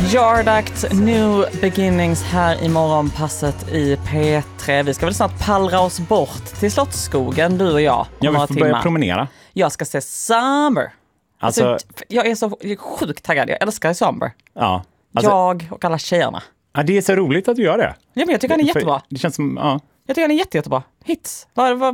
Yard Act, New Beginnings här i morgonpasset i P3. Vi ska väl snart pallra oss bort till Slottsskogen, du och jag. Ja, vi får börja promenera. Jag ska se Summer. Alltså, jag är så sjukt taggad. Jag älskar Summer. Ja. Alltså, jag och alla tjejerna. Ja, det är så roligt att du gör det. Ja, men jag tycker han är jättebra. Det känns som, ja. Jag tycker han är jättebra. Hits.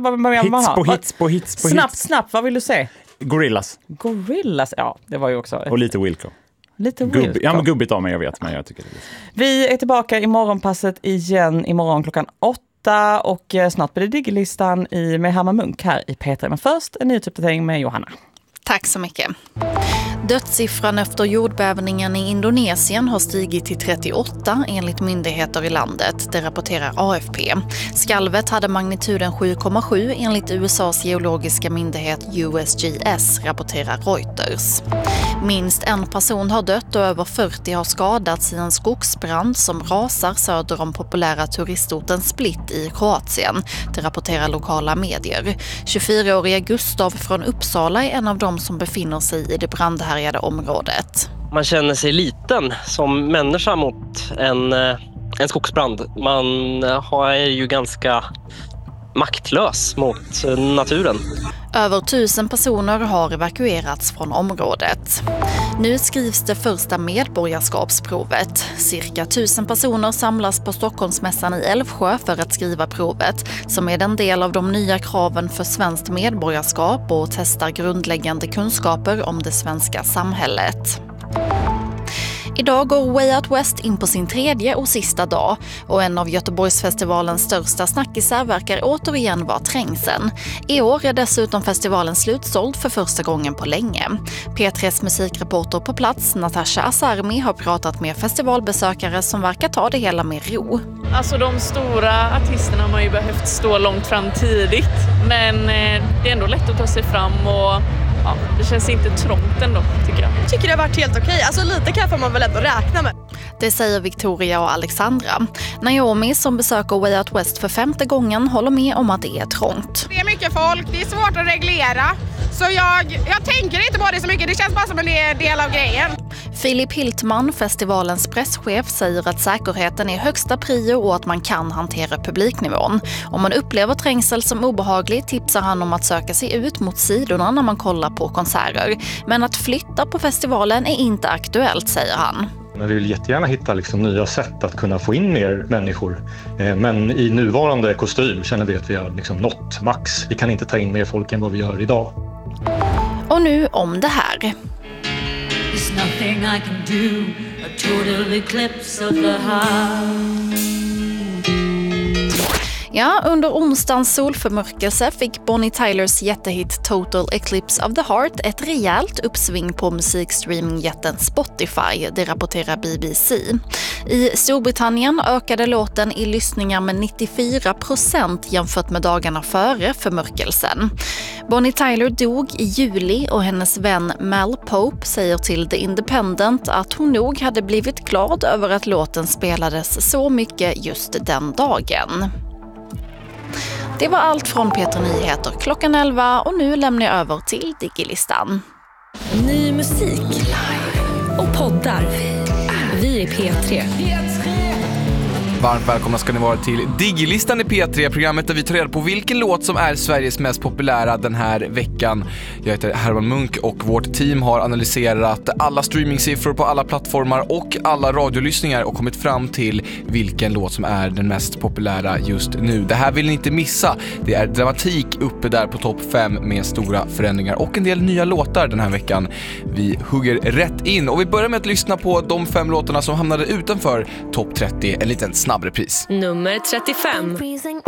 Vad Snabbt, vad vill du se? Gorillaz, ja, det var ju också... Och lite Wilco. Ja, men gubbigt av mig, jag vet, men jag tycker det är... Vi är tillbaka i morgonpasset igen imorgon klockan 8 och snart blir det Digilistan med Herman Munk här i P3. Men först en nyhetsuppdatering med Johanna. Tack så mycket. Dödssiffran efter jordbävningen i Indonesien har stigit till 38 enligt myndigheter i landet, det rapporterar AFP. Skalvet hade magnituden 7,7 enligt USAs geologiska myndighet USGS, rapporterar Reuters. Minst en person har dött och över 40 har skadats i en skogsbrand som rasar söder om populära turistorten Split i Kroatien, det rapporterar lokala medier. 24-åriga Gustav från Uppsala är en av dem som befinner sig i det brandhärjade området. Man känner sig liten som människa mot en skogsbrand. Man är ju ganska maktlös mot naturen. Över 1000 personer har evakuerats från området. Nu skrivs det första medborgarskapsprovet. Cirka 1000 personer samlas på Stockholmsmässan i Älvsjö för att skriva provet, som är en del av de nya kraven för svenskt medborgarskap och testar grundläggande kunskaper om det svenska samhället. Idag går Way Out West in på sin 3:e och sista dag och en av Göteborgsfestivalens största snackisar verkar återigen vara trängseln. I år är dessutom festivalen slutsåld för första gången på länge. P3s musikreporter på plats, Natasha Asarmi, har pratat med festivalbesökare som verkar ta det hela med ro. Alltså de stora artisterna har man ju behövt stå långt fram tidigt, men det är ändå lätt att ta sig fram och ja, det känns inte trångt ändå, tycker jag. Jag tycker det har varit helt okej. Alltså lite kan får man väl ändå räkna med. Det säger Victoria och Alexandra. Naomi, som besöker Way Out West för 5:e gången, håller med om att det är trångt. Det är mycket folk, det är svårt att reglera. Så jag tänker inte på det så mycket, det känns bara som en del av grejen. Filip Hiltman, festivalens presschef, säger att säkerheten är högsta prio och att man kan hantera publiknivån. Om man upplever trängsel som obehaglig tipsar han om att söka sig ut mot sidorna när man kollar på konserter. Men att flytta på festivalen är inte aktuellt, säger han. Men vi vill jättegärna hitta nya sätt att kunna få in mer människor. Men i nuvarande kostym känner vi att vi har nått max. Vi kan inte ta in mer folk än vad vi gör idag. Och nu om det här. There's nothing I can do, a total eclipse of the heart. Ja, under onsdagens solförmörkelse fick Bonnie Tylers jättehit Total Eclipse of the Heart ett rejält uppsving på musikstreamingjätten Spotify, det rapporterar BBC. I Storbritannien ökade låten i lyssningar med 94% jämfört med dagarna före förmörkelsen. Bonnie Tyler dog i juli och hennes vän Mel Pope säger till The Independent att hon nog hade blivit glad över att låten spelades så mycket just den dagen. Det var allt från P3 Nyheter klockan 11 och nu lämnar jag över till Digilistan. Ny musik och poddar. Vi är P3. Varmt välkomna ska ni vara till Digilistan i P3, programmet där vi tar reda på vilken låt som är Sveriges mest populära den här veckan. Jag heter Herman Munk och vårt team har analyserat alla streamingsiffror på alla plattformar och alla radiolyssningar och kommit fram till vilken låt som är den mest populära just nu. Det här vill ni inte missa. Det är dramatik uppe där på topp 5 med stora förändringar och en del nya låtar den här veckan. Vi hugger rätt in och vi börjar med att lyssna på de 5 låtarna som hamnade utanför topp 30, en liten snabb repris. Nummer 35.